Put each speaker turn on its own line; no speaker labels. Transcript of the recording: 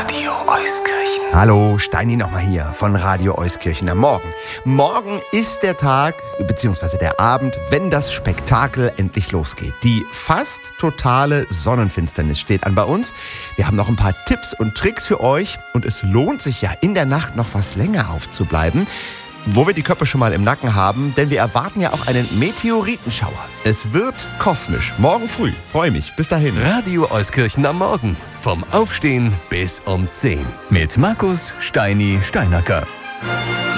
Radio Euskirchen.
Hallo, Steini nochmal hier von Radio Euskirchen am Morgen. Morgen ist der Tag, bzw. der Abend, wenn das Spektakel endlich losgeht. Die fast totale Sonnenfinsternis steht an bei uns. Wir haben noch ein paar Tipps und Tricks für euch und es lohnt sich ja in der Nacht noch was länger aufzubleiben. Wo wir die Köpfe schon mal im Nacken haben, denn wir erwarten ja auch einen Meteoritenschauer. Es wird kosmisch. Morgen früh. Freue mich. Bis dahin.
Radio Euskirchen am Morgen. Vom Aufstehen bis um 10. Mit Markus Steini Steinacker.